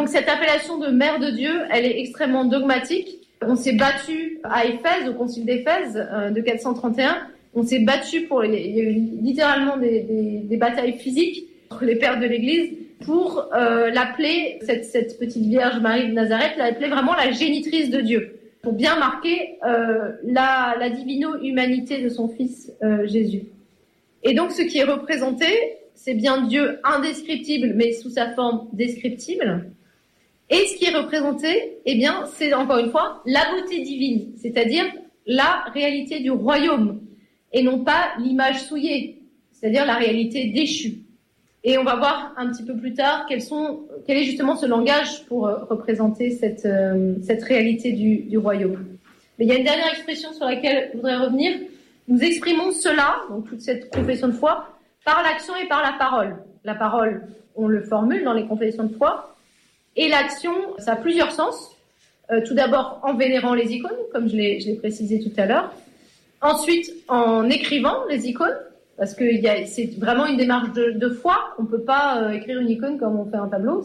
donc cette appellation de Mère de Dieu, elle est extrêmement dogmatique. On s'est battu à Éphèse, au concile d'Éphèse de 431. On s'est battu il y a eu littéralement des batailles physiques entre les pères de l'Église pour l'appeler, cette petite Vierge Marie de Nazareth, l'appeler vraiment la génitrice de Dieu, pour bien marquer la divino-humanité de son Fils Jésus. Et donc ce qui est représenté, c'est bien Dieu indescriptible, mais sous sa forme descriptible. Et ce qui est représenté, eh bien, c'est encore une fois la beauté divine, c'est-à-dire la réalité du royaume, et non pas l'image souillée, c'est-à-dire la réalité déchue. Et on va voir un petit peu plus tard quel est justement ce langage pour représenter cette réalité du royaume. Mais il y a une dernière expression sur laquelle je voudrais revenir. Nous exprimons cela, donc toute cette confession de foi, par l'action et par la parole. La parole, on le formule dans les confessions de foi. Et l'action, ça a plusieurs sens. Tout d'abord en vénérant les icônes, comme je l'ai précisé tout à l'heure. Ensuite, en écrivant les icônes, parce que c'est vraiment une démarche de foi. On peut pas écrire une icône comme on fait un tableau.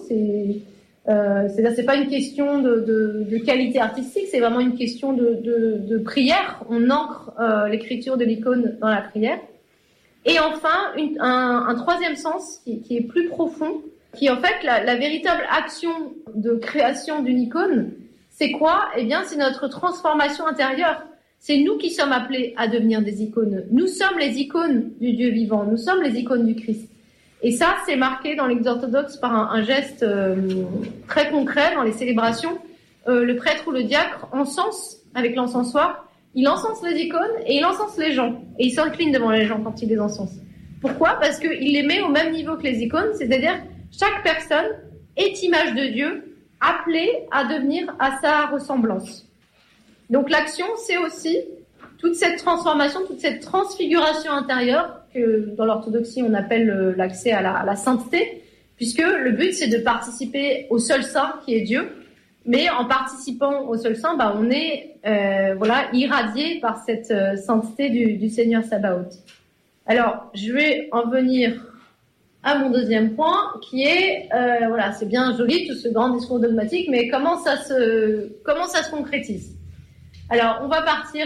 C'est pas une question de qualité artistique, c'est vraiment une question de prière. On ancre l'écriture de l'icône dans la prière. Et enfin, un troisième sens qui est plus profond, qui est en fait la véritable action de création d'une icône. C'est quoi? Eh bien, c'est notre transformation intérieure. C'est nous qui sommes appelés à devenir des icônes. Nous sommes les icônes du Dieu vivant. Nous sommes les icônes du Christ. Et ça, c'est marqué dans l'Église orthodoxe par un geste très concret dans les célébrations. Le prêtre ou le diacre encense avec l'encensoir. Il encense les icônes et il encense les gens. Et il s'incline devant les gens quand il les encense. Pourquoi? Parce qu'il les met au même niveau que les icônes, c'est-à-dire chaque personne est image de Dieu, appelée à devenir à sa ressemblance. Donc l'action, c'est aussi toute cette transformation, toute cette transfiguration intérieure que dans l'orthodoxie on appelle l'accès à la sainteté, puisque le but c'est de participer au seul saint qui est Dieu, mais en participant au seul saint, on est irradié par cette sainteté du Seigneur Sabaoth. Alors je vais en venir à mon deuxième point, qui est c'est bien joli tout ce grand discours dogmatique, mais comment ça se concrétise? Alors, on va partir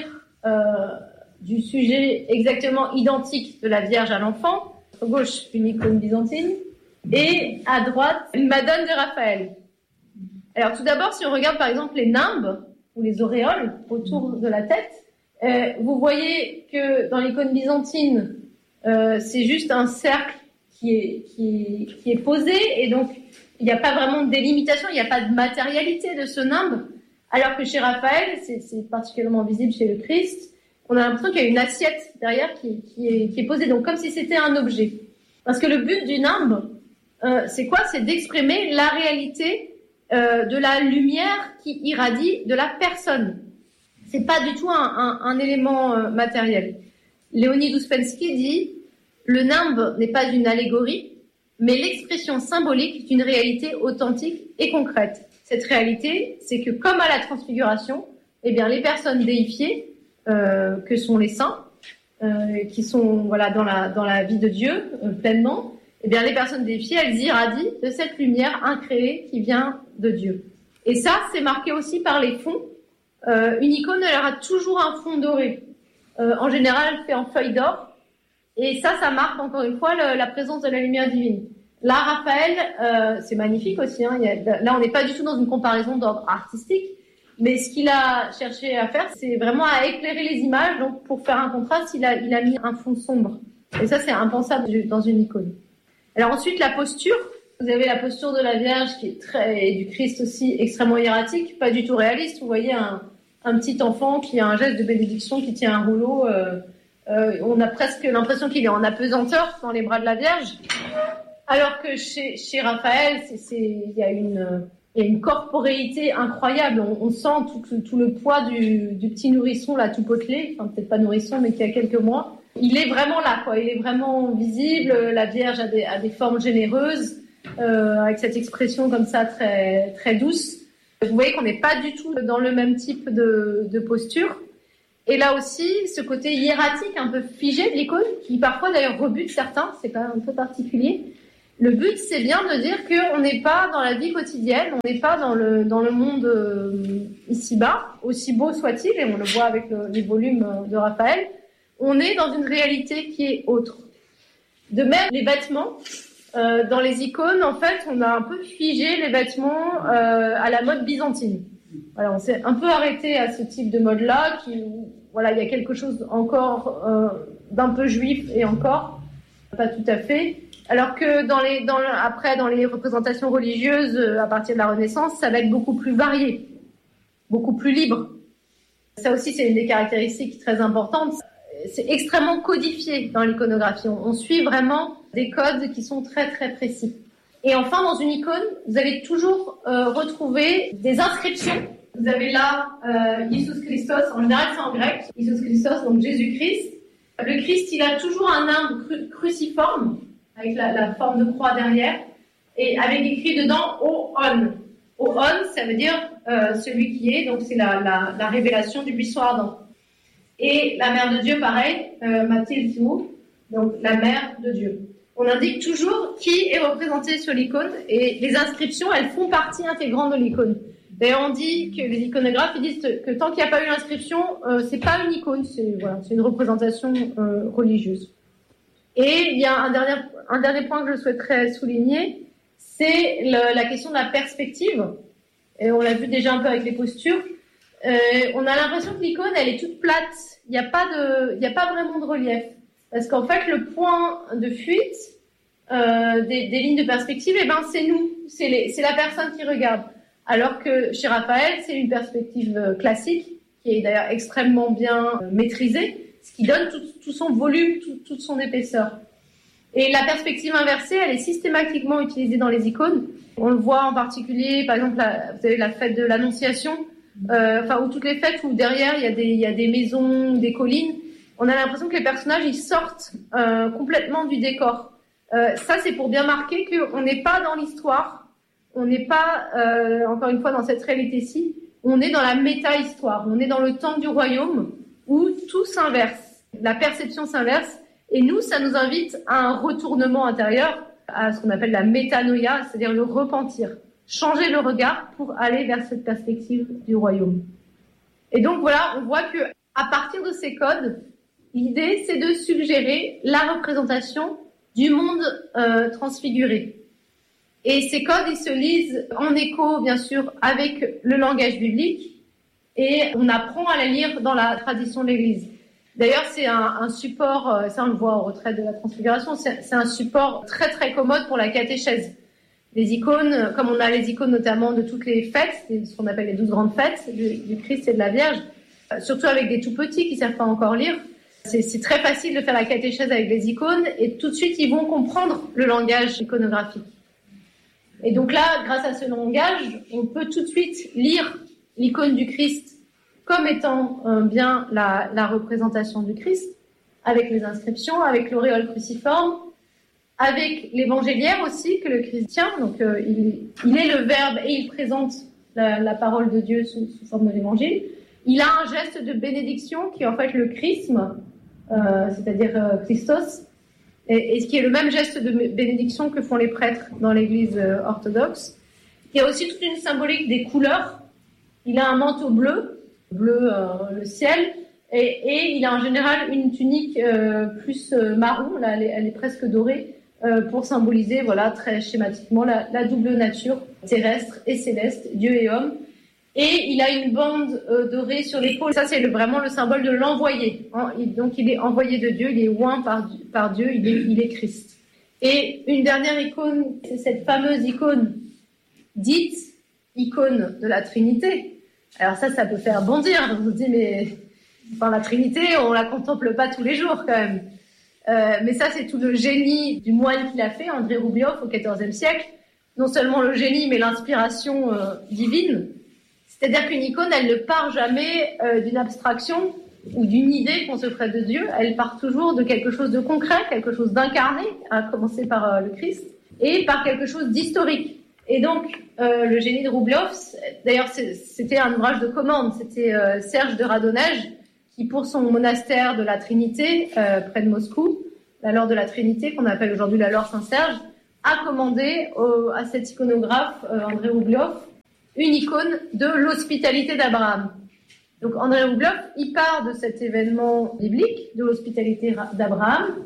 du sujet exactement identique de la Vierge à l'enfant. À gauche, une icône byzantine. Et à droite, une Madone de Raphaël. Alors, tout d'abord, si on regarde par exemple les nimbes ou les auréoles autour de la tête, vous voyez que dans l'icône byzantine, c'est juste un cercle qui est posé. Et donc, il n'y a pas vraiment de délimitation, il n'y a pas de matérialité de ce nimbe. Alors que chez Raphaël, c'est particulièrement visible chez le Christ, on a l'impression qu'il y a une assiette derrière qui est posée, donc comme si c'était un objet. Parce que le but du nimbe, c'est quoi? C'est d'exprimer la réalité de la lumière qui irradie de la personne. C'est pas du tout un élément matériel. Léonide Ouspensky dit « Le nimbe n'est pas une allégorie, mais l'expression symbolique d'une réalité authentique et concrète. » Cette réalité, c'est que comme à la transfiguration, eh bien les personnes déifiées, que sont les saints, qui sont dans la vie de Dieu pleinement, eh bien les personnes déifiées, elles irradient de cette lumière incréée qui vient de Dieu. Et ça, c'est marqué aussi par les fonds. Une icône, elle aura toujours un fond doré, en général fait en feuilles d'or, et ça marque encore une fois la présence de la lumière divine. Là, Raphaël, c'est magnifique aussi. Là, on n'est pas du tout dans une comparaison d'ordre artistique, mais ce qu'il a cherché à faire, c'est vraiment à éclairer les images. Donc, pour faire un contraste, il a mis un fond sombre. Et ça, c'est impensable dans une icône. Alors ensuite, la posture. Vous avez la posture de la Vierge et du Christ aussi extrêmement hiératique, pas du tout réaliste. Vous voyez un petit enfant qui a un geste de bénédiction, qui tient un rouleau. On a presque l'impression qu'il est en apesanteur dans les bras de la Vierge. Alors que chez Raphaël, il y a une corporéité incroyable. On sent tout le poids du petit nourrisson là, tout potelé. Enfin, peut-être pas nourrisson, mais qui a quelques mois. Il est vraiment là, quoi. Il est vraiment visible. La Vierge a des formes généreuses, avec cette expression comme ça très très douce. Vous voyez qu'on n'est pas du tout dans le même type de posture. Et là aussi, ce côté hiératique un peu figé de l'icône, qui parfois d'ailleurs rebute certains, c'est quand même un peu particulier. Le but, c'est bien de dire qu'on n'est pas dans la vie quotidienne, on n'est pas dans le monde ici-bas, aussi beau soit-il, et on le voit avec les volumes de Raphaël, on est dans une réalité qui est autre. De même, les vêtements, dans les icônes, en fait, on a un peu figé les vêtements à la mode byzantine. Alors, on s'est un peu arrêté à ce type de mode-là, voilà, il y a quelque chose encore d'un peu juif et encore, pas tout à fait. Alors que après, dans les représentations religieuses, à partir de la Renaissance, ça va être beaucoup plus varié, beaucoup plus libre. Ça aussi, c'est une des caractéristiques très importantes. C'est extrêmement codifié dans l'iconographie. On suit vraiment des codes qui sont très, très précis. Et enfin, dans une icône, vous allez toujours retrouver des inscriptions. Vous avez là Iisus Christos, en général c'est en grec, Iisus Christos, donc Jésus-Christ. Le Christ, il a toujours un nimbe cruciforme, avec la forme de croix derrière, et avec écrit dedans Oon. Oon, ça veut dire celui qui est, donc c'est la révélation du buisson ardent. Et la mère de Dieu, pareil, Mathilde, donc la mère de Dieu. On indique toujours qui est représenté sur l'icône, et les inscriptions, elles font partie intégrante de l'icône. D'ailleurs, on dit que les iconographes ils disent que tant qu'il n'y a pas eu l'inscription, c'est pas une icône, c'est une représentation religieuse. Et il y a un dernier point que je souhaiterais souligner, c'est la question de la perspective. Et on l'a vu déjà un peu avec les postures. On a l'impression que l'icône, elle est toute plate. Il n'y a pas vraiment de relief. Parce qu'en fait, le point de fuite des lignes de perspective, c'est nous. C'est la personne qui regarde. Alors que chez Raphaël, c'est une perspective classique, qui est d'ailleurs extrêmement bien maîtrisée, ce qui donne tout son volume, toute son épaisseur. Et la perspective inversée, elle est systématiquement utilisée dans les icônes. On le voit en particulier, par exemple, vous avez la fête de l'Annonciation, ou toutes les fêtes où derrière il y a des maisons, des collines. On a l'impression que les personnages ils sortent complètement du décor. Ça, c'est pour bien marquer qu'on n'est pas dans l'histoire. On n'est pas, encore une fois, dans cette réalité-ci. On est dans la méta-histoire. On est dans le temps du royaume où tout s'inverse. La perception s'inverse. Et nous, ça nous invite à un retournement intérieur, à ce qu'on appelle la métanoïa, c'est-à-dire le repentir. Changer le regard pour aller vers cette perspective du royaume. Et donc voilà, on voit que à partir de ces codes, l'idée, c'est de suggérer la représentation du monde transfiguré. Et ces codes, ils se lisent en écho, bien sûr, avec le langage biblique, et on apprend à les lire dans la tradition de l'Église. D'ailleurs, c'est un support, ça on le voit au retrait de la transfiguration, c'est un support très très commode pour la catéchèse. Les icônes, comme on a les icônes notamment de toutes les fêtes, ce qu'on appelle les 12 grandes fêtes du Christ et de la Vierge, surtout avec des tout petits qui ne savent pas encore lire, c'est très facile de faire la catéchèse avec les icônes, et tout de suite ils vont comprendre le langage iconographique. Et donc là, grâce à ce langage, on peut tout de suite lire l'icône du Christ comme étant bien la représentation du Christ, avec les inscriptions, avec l'auréole cruciforme, avec l'évangéliaire aussi que le Christ tient. Donc il est le Verbe et il présente la parole de Dieu sous forme de l'évangile. Il a un geste de bénédiction qui est en fait le chrisme, c'est-à-dire Christos, et ce qui est le même geste de bénédiction que font les prêtres dans l'église orthodoxe. Il y a aussi toute une symbolique des couleurs. Il a un manteau bleu, le ciel, et il a en général une tunique plus marron, là elle est presque dorée, pour symboliser, voilà, très schématiquement, la double nature terrestre et céleste, Dieu et homme. Et il a une bande dorée sur l'épaule. Ça, c'est vraiment le symbole de l'envoyé. Hein. Donc, il est envoyé de Dieu, il est oint par Dieu, il est Christ. Et une dernière icône, c'est cette fameuse icône dite icône de la Trinité. Alors ça peut faire bondir. Je vous dis, mais la Trinité, on la contemple pas tous les jours quand même. Mais ça, c'est tout le génie du moine qui l'a fait, André Roublev, au XIVe siècle. Non seulement le génie, mais l'inspiration divine. C'est-à-dire qu'une icône, elle ne part jamais d'une abstraction ou d'une idée qu'on se ferait de Dieu. Elle part toujours de quelque chose de concret, quelque chose d'incarné, à commencer par le Christ, et par quelque chose d'historique. Et donc, le génie de Roublev, d'ailleurs, c'était un ouvrage de commande. C'était Serge de Radonège qui, pour son monastère de la Trinité, près de Moscou, la Laure de la Trinité, qu'on appelle aujourd'hui la Laure Saint-Serge, a commandé à cet iconographe, André Rublev, une icône de l'hospitalité d'Abraham. Donc André Rublev, il part de cet événement biblique, de l'hospitalité d'Abraham,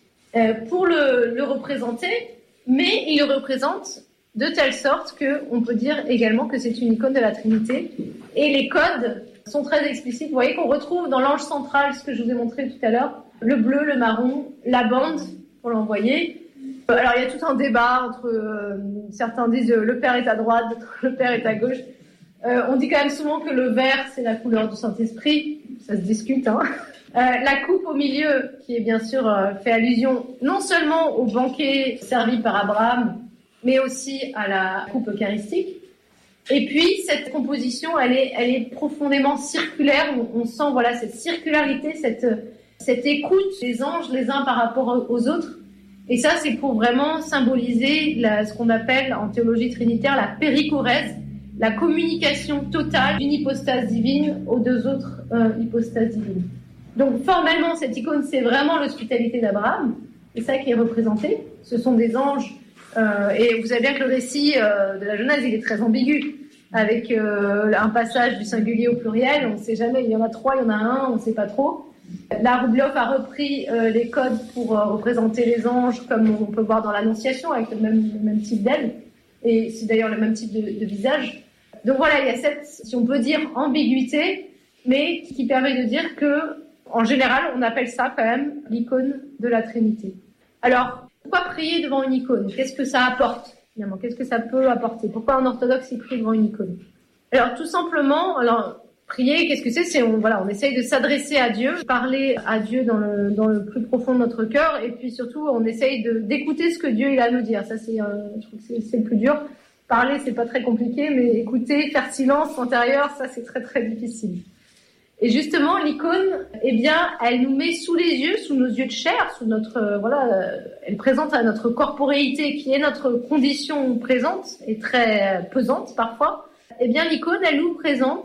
pour le représenter, mais il le représente de telle sorte qu'on peut dire également que c'est une icône de la Trinité. Et les codes sont très explicites. Vous voyez qu'on retrouve dans l'ange central, ce que je vous ai montré tout à l'heure, le bleu, le marron, la bande pour l'envoyer. Alors il y a tout un débat entre certains disent le Père est à droite, d'autres le Père est à gauche. On dit quand même souvent que le vert c'est la couleur du Saint-Esprit, ça se discute. Hein. La coupe au milieu, qui est bien sûr fait allusion non seulement au banquet servi par Abraham, mais aussi à la coupe eucharistique. Et puis cette composition, elle est profondément circulaire. On sent voilà cette circularité, cette écoute des anges les uns par rapport aux autres. Et ça, c'est pour vraiment symboliser ce qu'on appelle en théologie trinitaire la périchorèse, la communication totale d'une hypostase divine aux deux autres hypostases divines. Donc formellement, cette icône, c'est vraiment l'hospitalité d'Abraham. C'est ça qui est représenté. Ce sont des anges. Et vous savez bien que le récit de la Genèse, il est très ambigu. Avec un passage du singulier au pluriel. On ne sait jamais, il y en a 3, il y en a 1, on ne sait pas trop. Là, Rublev a repris les codes pour représenter les anges, comme on peut voir dans l'Annonciation, avec le même type d'aile. Et c'est d'ailleurs le même type de visage. Donc voilà, il y a cette, si on peut dire, ambiguïté, mais qui permet de dire que, en général, on appelle ça quand même l'icône de la Trinité. Alors, pourquoi prier devant une icône? Qu'est-ce que ça apporte, finalement? Qu'est-ce que ça peut apporter? Pourquoi un orthodoxe y prie devant une icône? Alors, tout simplement, prier, qu'est-ce que c'est? On essaye de s'adresser à Dieu, parler à Dieu dans le plus profond de notre cœur, et puis surtout, on essaye d'écouter ce que Dieu il a à nous dire. Ça, je trouve que c'est le plus dur. Parler, c'est pas très compliqué, mais écouter, faire silence intérieur, ça, c'est très, très difficile. Et justement, l'icône, elle nous met sous les yeux, sous nos yeux de chair, sous notre, elle présente à notre corporéité, qui est notre condition présente, et très pesante parfois. L'icône, elle nous présente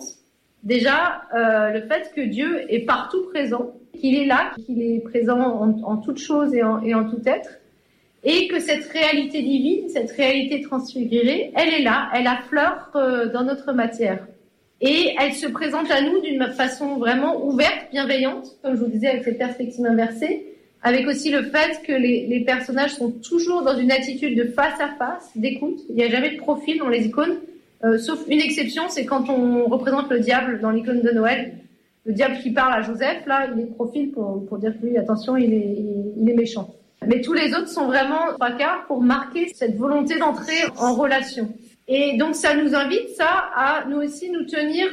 déjà le fait que Dieu est partout présent, qu'il est là, qu'il est présent en toute chose et en tout être, et que cette réalité divine, cette réalité transfigurée, elle est là, elle affleure dans notre matière. Et elle se présente à nous d'une façon vraiment ouverte, bienveillante, comme je vous disais, avec cette perspective inversée, avec aussi le fait que les personnages sont toujours dans une attitude de face à face, d'écoute. Il n'y a jamais de profil dans les icônes. Sauf une exception, c'est quand on représente le diable dans l'icône de Noël. Le diable qui parle à Joseph, là, il est de profil pour dire que lui, attention, il est méchant. Mais tous les autres sont vraiment trois quarts pour marquer cette volonté d'entrer en relation. Et donc ça nous invite, à nous aussi nous tenir,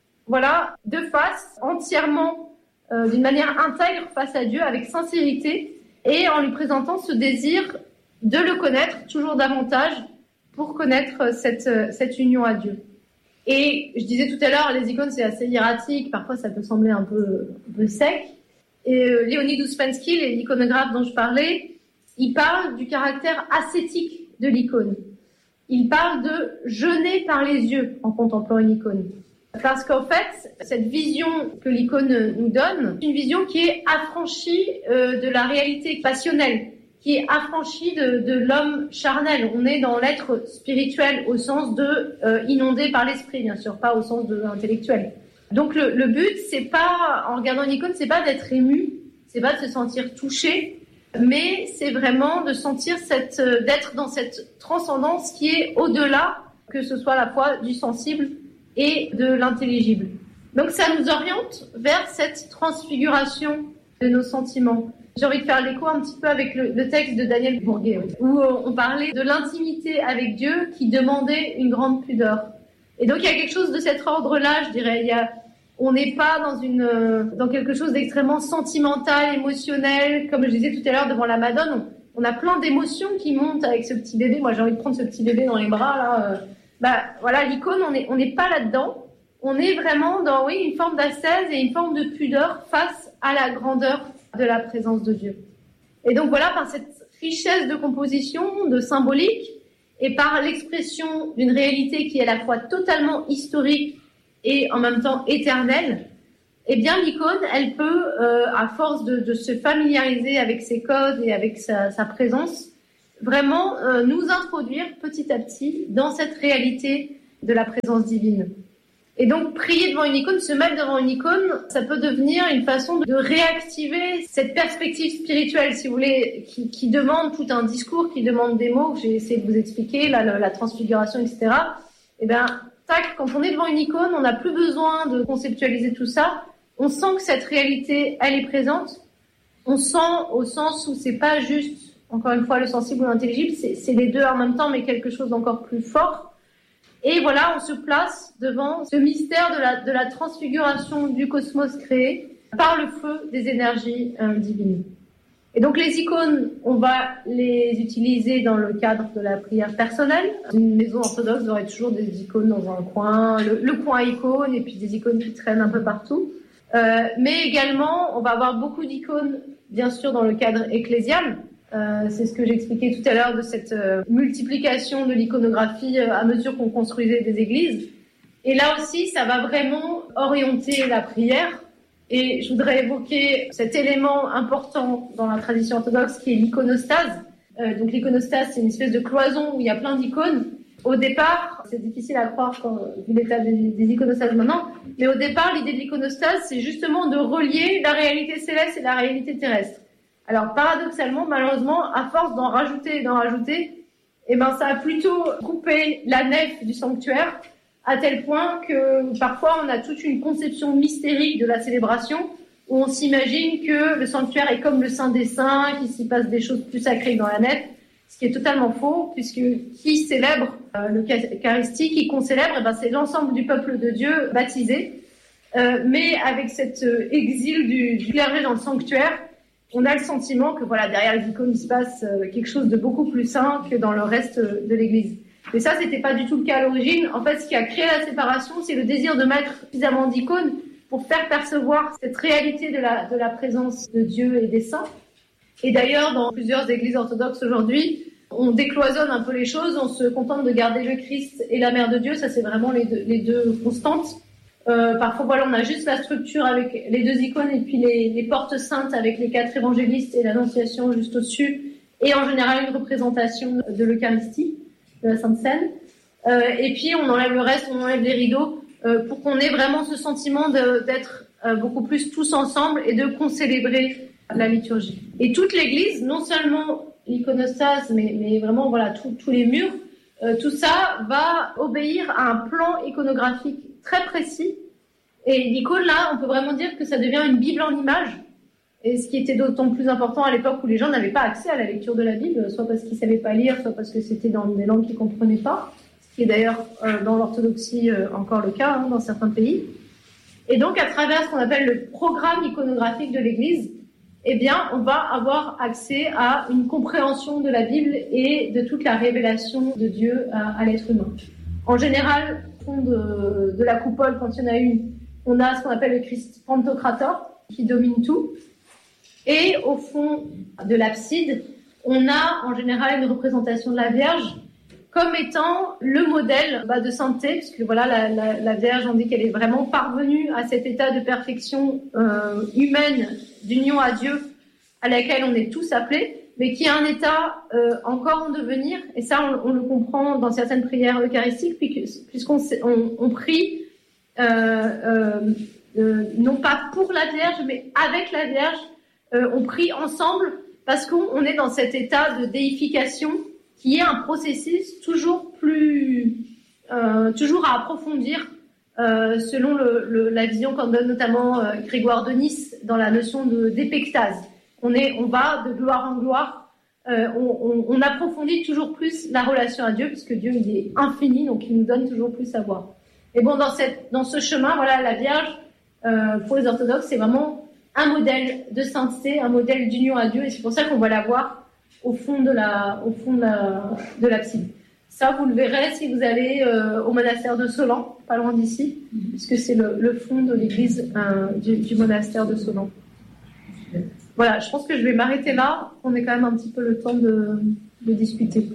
de face, entièrement, d'une manière intègre face à Dieu, avec sincérité, et en lui présentant ce désir de le connaître toujours davantage, pour connaître cette union à Dieu. Et je disais tout à l'heure, les icônes c'est assez hiératique, parfois ça peut sembler un peu sec. Et Léonid Ouspensky, l'iconographe dont je parlais, il parle du caractère ascétique de l'icône. Il parle de jeûner par les yeux en contemplant une icône. Parce qu'en fait, cette vision que l'icône nous donne, c'est une vision qui est affranchie de la réalité passionnelle, qui est affranchie de l'homme charnel. On est dans l'être spirituel au sens de inondé par l'esprit, bien sûr, pas au sens de intellectuel. Donc le but, c'est pas, en regardant une icône, c'est pas d'être ému, c'est pas de se sentir touché, mais c'est vraiment de sentir d'être dans cette transcendance qui est au-delà, que ce soit à la fois du sensible et de l'intelligible. Donc ça nous oriente vers cette transfiguration de nos sentiments. J'ai envie de faire l'écho un petit peu avec le texte de Daniel Bourguet, où on parlait de l'intimité avec Dieu qui demandait une grande pudeur. Et donc il y a quelque chose de cet ordre-là, je dirais. On n'est pas dans quelque chose d'extrêmement sentimental, émotionnel, comme je disais tout à l'heure devant la Madone. On a plein d'émotions qui montent avec ce petit bébé. Moi, j'ai envie de prendre ce petit bébé dans les bras là. L'icône, on n'est pas là-dedans. On est vraiment dans une forme d'ascèse et une forme de pudeur face à la grandeur de la présence de Dieu. Et donc par cette richesse de composition, de symbolique, et par l'expression d'une réalité qui est à la fois totalement historique et en même temps éternelle, l'icône, elle peut, à force de se familiariser avec ses codes et avec sa présence, vraiment nous introduire petit à petit dans cette réalité de la présence divine. Et donc, prier devant une icône, se mettre devant une icône, ça peut devenir une façon de réactiver cette perspective spirituelle, si vous voulez, qui demande tout un discours, qui demande des mots, que j'ai essayé de vous expliquer, la transfiguration, etc. Et bien, tac, quand on est devant une icône, on n'a plus besoin de conceptualiser tout ça. On sent que cette réalité, elle est présente. On sent au sens où c'est pas juste, encore une fois, le sensible ou l'intelligible, c'est les deux en même temps, mais quelque chose d'encore plus fort. Et voilà, on se place devant ce mystère de la transfiguration du cosmos créé par le feu des énergies divines. Et donc les icônes, on va les utiliser dans le cadre de la prière personnelle. Une maison orthodoxe aurait toujours des icônes dans un coin, le coin icône, et puis des icônes qui traînent un peu partout. Mais également, on va avoir beaucoup d'icônes, bien sûr, dans le cadre ecclésial. C'est ce que j'expliquais tout à l'heure de cette multiplication de l'iconographie à mesure qu'on construisait des églises. Et là aussi, ça va vraiment orienter la prière. Et je voudrais évoquer cet élément important dans la tradition orthodoxe qui est l'iconostase. Donc l'iconostase, c'est une espèce de cloison où il y a plein d'icônes. Au départ, c'est difficile à croire vu l'état des iconostases maintenant, mais au départ, l'idée de l'iconostase, c'est justement de relier la réalité céleste et la réalité terrestre. Alors, paradoxalement, malheureusement, à force d'en rajouter, eh ben, ça a plutôt coupé la nef du sanctuaire, à tel point que parfois on a toute une conception mystérique de la célébration, où on s'imagine que le sanctuaire est comme le Saint des Saints, qu'il s'y passe des choses plus sacrées que dans la nef, ce qui est totalement faux, puisque qui célèbre l'Eucharistie, qui concélèbre, eh ben, c'est l'ensemble du peuple de Dieu baptisé. Mais avec cet exil du clergé dans le sanctuaire, on a le sentiment que voilà, derrière les icônes, il se passe quelque chose de beaucoup plus saint que dans le reste de l'Église. Mais ça, c'était pas du tout le cas à l'origine. En fait, ce qui a créé la séparation, c'est le désir de mettre suffisamment d'icônes pour faire percevoir cette réalité de la présence de Dieu et des saints. Et d'ailleurs, dans plusieurs églises orthodoxes aujourd'hui, on décloisonne un peu les choses, on se contente de garder le Christ et la Mère de Dieu, ça c'est vraiment les deux constantes. Parfois, voilà, on a juste la structure avec les deux icônes et puis les portes saintes avec les 4 évangélistes et l'Annonciation juste au-dessus, et en général une représentation de l'Eucharistie, de la Sainte Seine. Et puis on enlève le reste, on enlève les rideaux pour qu'on ait vraiment ce sentiment d'être beaucoup plus tous ensemble et de concélébrer la liturgie. Et toute l'Église, non seulement l'iconostase, mais vraiment voilà tous les murs, tout ça va obéir à un plan iconographique très précis. Et l'icône, là, on peut vraiment dire que ça devient une Bible en images. Et ce qui était d'autant plus important à l'époque où les gens n'avaient pas accès à la lecture de la Bible, soit parce qu'ils ne savaient pas lire, soit parce que c'était dans des langues qu'ils ne comprenaient pas, ce qui est d'ailleurs dans l'orthodoxie encore le cas dans certains pays. Et donc, à travers ce qu'on appelle le programme iconographique de l'Église, eh bien, on va avoir accès à une compréhension de la Bible et de toute la révélation de Dieu à l'être humain. En général, au fond de la coupole, quand il y en a une, on a ce qu'on appelle le Christ Pantocrator, qui domine tout. Et au fond de l'abside, on a en général une représentation de la Vierge comme étant le modèle de sainteté, puisque voilà, la Vierge, on dit qu'elle est vraiment parvenue à cet état de perfection humaine, d'union à Dieu, à laquelle on est tous appelés, mais qui est un état encore en devenir, et ça on le comprend dans certaines prières eucharistiques, puisqu'on prie non pas pour la Vierge, mais avec la Vierge, on prie ensemble, parce qu'on est dans cet état de déification, qui est un processus toujours à approfondir, selon la vision qu'en donne notamment Grégoire de Nice dans la notion d'épectase. On va de gloire en gloire, on approfondit toujours plus la relation à Dieu, puisque Dieu il est infini, donc il nous donne toujours plus à voir. Et bon, dans ce chemin, voilà, la Vierge, pour les orthodoxes, c'est vraiment un modèle de sainteté, un modèle d'union à Dieu, et c'est pour ça qu'on va la voir au fond de l'abside. Ça, vous le verrez si vous allez au monastère de Solan, pas loin d'ici, puisque c'est le fond de l'église du monastère de Solan. Voilà, je pense que je vais m'arrêter là. On ait quand même un petit peu le temps de discuter.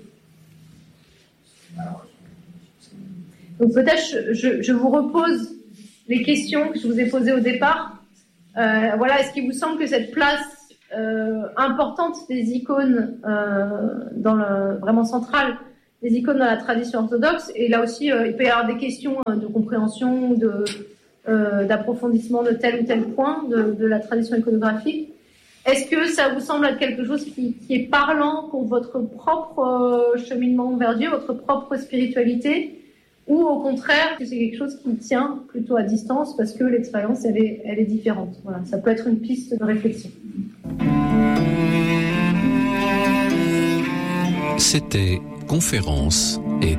Donc peut-être je vous repose les questions que je vous ai posées au départ. Voilà, est-ce qu'il vous semble que cette place importante des icônes vraiment centrale des icônes dans la tradition orthodoxe. Et là aussi, il peut y avoir des questions de compréhension, d'approfondissement de tel ou tel point de la tradition iconographique. Est-ce que ça vous semble être quelque chose qui est parlant pour votre propre cheminement vers Dieu, votre propre spiritualité, ou au contraire, que c'est quelque chose qui tient plutôt à distance parce que l'expérience, elle est différente. Voilà, ça peut être une piste de réflexion. C'était Conférence